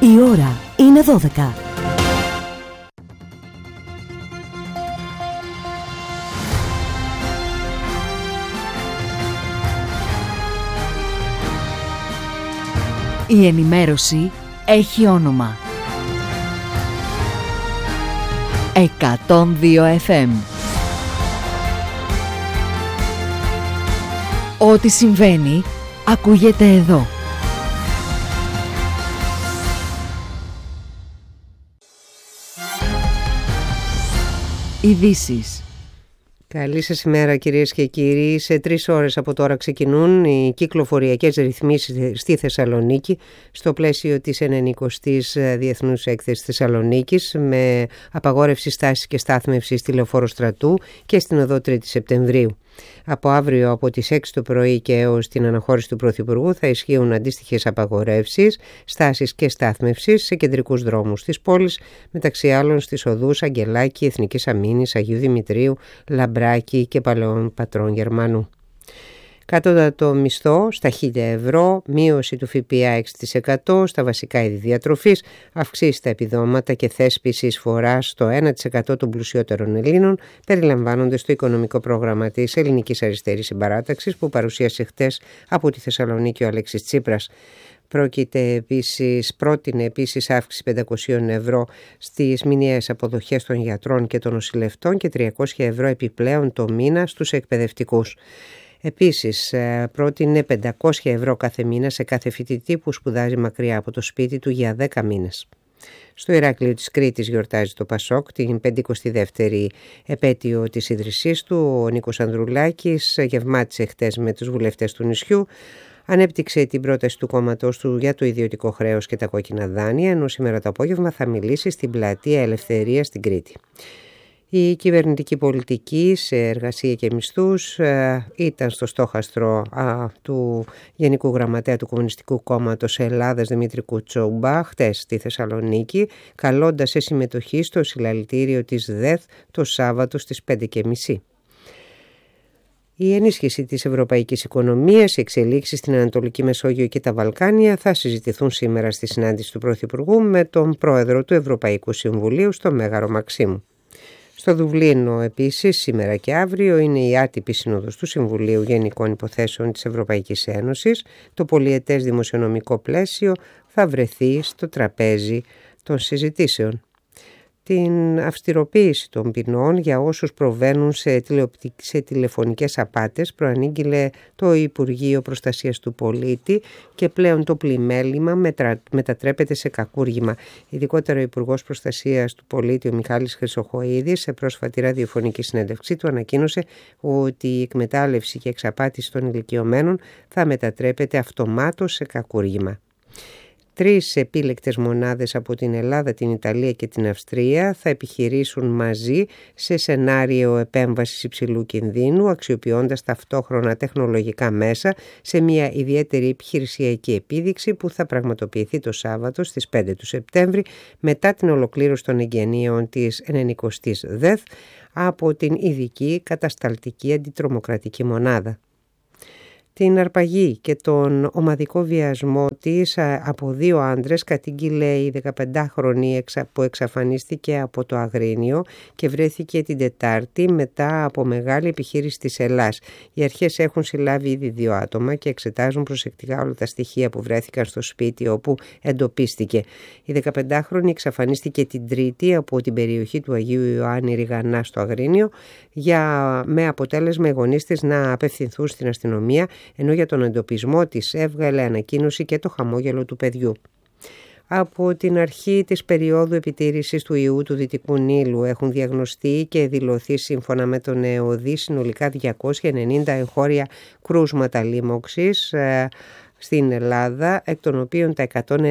Η ώρα είναι 12. Η ενημέρωση έχει όνομα. 102 FM. Ό,τι συμβαίνει, ακούγεται εδώ. Ειδήσεις. Καλή σας ημέρα κυρίες και κύριοι. Σε 3 ώρες από τώρα ξεκινούν οι κυκλοφοριακές ρυθμίσεις στη Θεσσαλονίκη στο πλαίσιο της 90ης Διεθνούς Έκθεσης Θεσσαλονίκης, με απαγόρευση στάσης και στάθμευσης στη Λεωφόρο Στρατού και στην οδό 3η Σεπτεμβρίου. Από αύριο από τις 6 το πρωί και έως την αναχώρηση του Πρωθυπουργού θα ισχύουν αντίστοιχες απαγορεύσεις, στάσεις και στάθμευσης σε κεντρικούς δρόμους της πόλης, μεταξύ άλλων στις οδούς Αγγελάκη, Εθνικής Αμήνης, Αγίου Δημητρίου, Λαμπράκη και Παλαιών Πατρών Γερμανού. Κατώτατο μισθό στα 1.000 ευρώ, μείωση του ΦΠΑ 6% στα βασικά είδη διατροφής, αυξήσει στα επιδόματα και θέσπιση εισφοράς στο 1% των πλουσιότερων Ελλήνων περιλαμβάνονται στο οικονομικό πρόγραμμα της Ελληνικής Αριστερής Συμπαράταξης που παρουσίασε χτες από τη Θεσσαλονίκη ο Αλέξης Τσίπρας. Πρότεινε επίσης αύξηση 500 ευρώ στις μηνιαίες αποδοχές των γιατρών και των νοσηλευτών και 300 ευρώ επιπλέον το μήνα στους εκπαιδευτικούς. Επίσης, πρότεινε 500 ευρώ κάθε μήνα σε κάθε φοιτητή που σπουδάζει μακριά από το σπίτι του για 10 μήνες. Στο Ηράκλειο της Κρήτης γιορτάζει το Πασόκ την 52η επέτειο της ίδρυσής του. Ο Νίκος Ανδρουλάκης γευμάτισε χτες με τους βουλευτές του νησιού, ανέπτυξε την πρόταση του κόμματος του για το ιδιωτικό χρέος και τα κόκκινα δάνεια, ενώ σήμερα το απόγευμα θα μιλήσει στην Πλατεία Ελευθερίας στην Κρήτη. Η κυβερνητική πολιτική σε εργασία και μισθούς ήταν στο στόχαστρο του Γενικού Γραμματέα του Κομμουνιστικού Κόμματος Ελλάδας Δημήτρη Κουτσόμπα χτες στη Θεσσαλονίκη, καλώντας σε συμμετοχή στο συλλαλητήριο της ΔΕΘ το Σάββατο στις 5:30. Η ενίσχυση της ευρωπαϊκής οικονομίας, οι εξελίξεις στην Ανατολική Μεσόγειο και τα Βαλκάνια θα συζητηθούν σήμερα στη συνάντηση του Πρωθυπουργού με τον πρόεδρο του Ευρωπαϊκού Συμβουλίου στο Μέγαρο Μαξίμου. Στο Δουβλίνο επίσης σήμερα και αύριο είναι η άτυπη σύνοδος του Συμβουλίου Γενικών Υποθέσεων της Ευρωπαϊκής Ένωσης. Το πολυετές δημοσιονομικό πλαίσιο θα βρεθεί στο τραπέζι των συζητήσεων. Την αυστηροποίηση των ποινών για όσους προβαίνουν σε τηλεφωνικές απάτες προανήγγειλε το Υπουργείο Προστασίας του Πολίτη και πλέον το πλημέλημα μετατρέπεται σε κακούργημα. Ειδικότερα ο Υπουργός Προστασίας του Πολίτη, ο Μιχάλης Χρυσοχοΐδης, σε πρόσφατη ραδιοφωνική συνέντευξή του ανακοίνωσε ότι η εκμετάλλευση και εξαπάτηση των ηλικιωμένων θα μετατρέπεται αυτομάτως σε κακούργημα. 3 επίλεκτες μονάδες από την Ελλάδα, την Ιταλία και την Αυστρία θα επιχειρήσουν μαζί σε σενάριο επέμβασης υψηλού κινδύνου, αξιοποιώντας ταυτόχρονα τεχνολογικά μέσα σε μια ιδιαίτερη επιχειρησιακή επίδειξη που θα πραγματοποιηθεί το Σάββατο στις 5 του Σεπτέμβρη μετά την ολοκλήρωση των εγγενείων της 90ης ΔΕΘ από την ειδική κατασταλτική αντιτρομοκρατική μονάδα. Την αρπαγή και τον ομαδικό βιασμό της από 2 άντρες κατήγγειλε η 15χρονη που εξαφανίστηκε από το Αγρίνιο και βρέθηκε την Τετάρτη μετά από μεγάλη επιχείρηση της Ελλάς. Οι αρχές έχουν συλλάβει ήδη 2 άτομα και εξετάζουν προσεκτικά όλα τα στοιχεία που βρέθηκαν στο σπίτι όπου εντοπίστηκε. Η 15χρονη εξαφανίστηκε την Τρίτη από την περιοχή του Αγίου Ιωάννη Ριγανά στο Αγρίνιο με αποτέλεσμα οι γονείς της να απευθυνθούν στην αστυνομία, ενώ για τον εντοπισμό της έβγαλε ανακοίνωση και το χαμόγελο του παιδιού. Από την αρχή της περίοδου επιτήρησης του ιού του Δυτικού Νείλου έχουν διαγνωστεί και δηλωθεί σύμφωνα με τον ΕΟΔΗ συνολικά 290 εγχώρια κρούσματα λίμωξης στην Ελλάδα, εκ των οποίων τα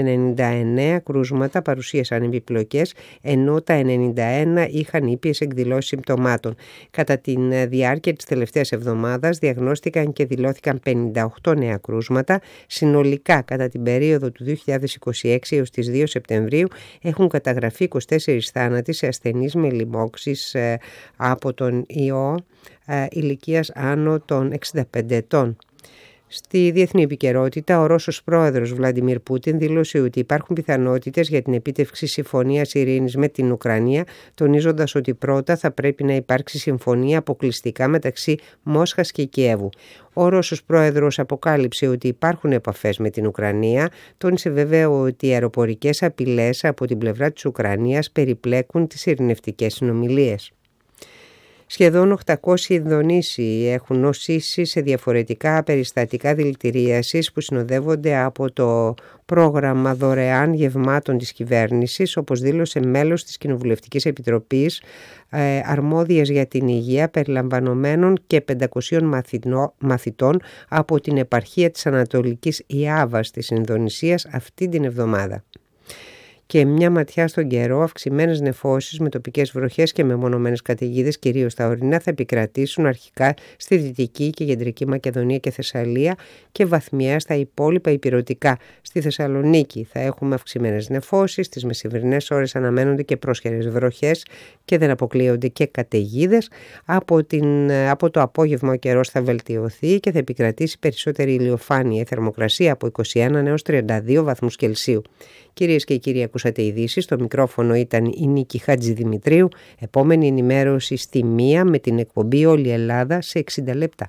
199 κρούσματα παρουσίασαν επιπλοκές, ενώ τα 91 είχαν ήπιες εκδηλώσεις συμπτωμάτων. Κατά τη διάρκεια της τελευταίας εβδομάδας διαγνώστηκαν και δηλώθηκαν 58 νέα κρούσματα. Συνολικά, κατά την περίοδο του 2026 έως τις 2 Σεπτεμβρίου έχουν καταγραφεί 24 θάνατοι σε ασθενείς με λοιμώξεις από τον ιό ηλικίας άνω των 65 ετών. Στη διεθνή επικαιρότητα, ο Ρώσος πρόεδρος Βλαντιμίρ Πούτιν δήλωσε ότι υπάρχουν πιθανότητες για την επίτευξη συμφωνίας ειρήνης με την Ουκρανία, τονίζοντας ότι πρώτα θα πρέπει να υπάρξει συμφωνία αποκλειστικά μεταξύ Μόσχας και Κιέβου. Ο Ρώσος πρόεδρος αποκάλυψε ότι υπάρχουν επαφές με την Ουκρανία, τόνισε βέβαια ότι οι αεροπορικές απειλές από την πλευρά της Ουκρανίας περιπλέκουν τις ειρηνευτικές συνομιλίες. Σχεδόν 800 Ινδονήσιοι έχουν νοσήσει σε διαφορετικά περιστατικά δηλητηρίασης που συνοδεύονται από το πρόγραμμα δωρεάν γευμάτων της κυβέρνησης, όπως δήλωσε μέλος της Κοινοβουλευτικής Επιτροπής αρμόδιας για την υγεία, περιλαμβανομένων και 500 μαθητών από την επαρχία της Ανατολικής Ιάβας της Ινδονησίας αυτή την εβδομάδα. Και μια ματιά στον καιρό, αυξημένες νεφώσεις με τοπικές βροχές και μεμονωμένες καταιγίδες, κυρίως στα ορεινά, θα επικρατήσουν αρχικά στη Δυτική και Κεντρική Μακεδονία και Θεσσαλία και βαθμιαία στα υπόλοιπα ηπειρωτικά. Στη Θεσσαλονίκη θα έχουμε αυξημένες νεφώσεις, στις μεσημβρινές ώρες αναμένονται και πρόσχερες βροχές και δεν αποκλείονται και καταιγίδες. Από το απόγευμα ο καιρός θα βελτιωθεί και θα επικρατήσει περισσότερη ηλιοφάνεια, η θερμοκρασία από 21 έως 32 βαθμούς Κελσίου. Κυρίες και κύριοι, ακούσατε ειδήσεις. Στο μικρόφωνο ήταν η Νίκη Χατζηδημητρίου. Επόμενη ενημέρωση στη 1 με την εκπομπή Όλη η Ελλάδα σε 60 λεπτά.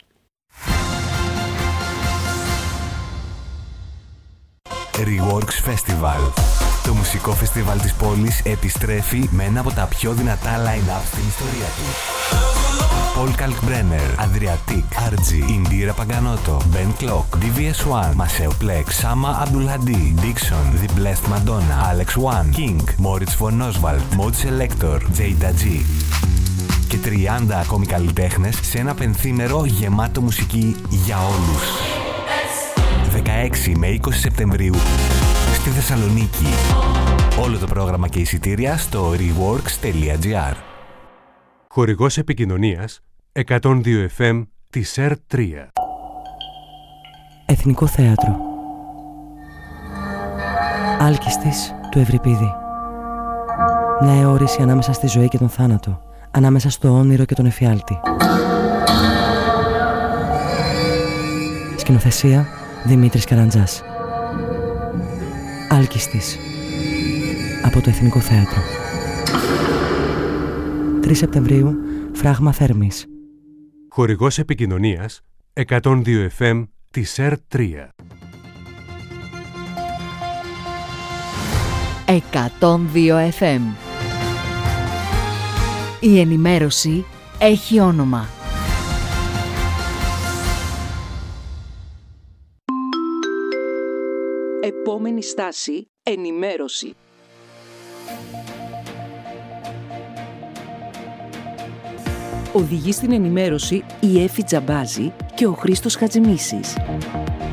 Reworks Festival. Το μουσικό φεστιβάλ της πόλης επιστρέφει με ένα από τα πιο δυνατά line-up στην ιστορία του. Paul Kalkbrenner, Adriatic, RG, Indira Paganoto, Ben Clock, DVS1, Maceo Plex, Sama Abdulhadi, Dixon, The Blessed Madonna, Alex One, King, Moritz von Oswald, Mode Selector, Jada G. Και 30 ακόμη καλλιτέχνες σε ένα πενθήμερο γεμάτο μουσική για όλους. 16 με 20 Σεπτεμβρίου στη Θεσσαλονίκη. Όλο το πρόγραμμα και εισιτήρια στο reworks.gr. Χορηγός επικοινωνίας 102 FM της ΕΡΤ3. Εθνικό Θέατρο. Άλκηστης του Ευρυπίδη. Μια αιώρηση ανάμεσα στη ζωή και τον θάνατο, ανάμεσα στο όνειρο και τον εφιάλτη. Σκηνοθεσία Δημήτρης Καραντζάς. Άλκηστης, από το Εθνικό Θέατρο. 3 Σεπτεμβρίου, Φράγμα Θέρμης. Χορηγός επικοινωνίας 102 FM της ΕΡΤ3. 102 FM. Η ενημέρωση έχει όνομα. Επόμενη στάση, ενημέρωση. Οδηγεί στην ενημέρωση η Έφη Τζαμπάζη και ο Χρήστος Χατζημίσης.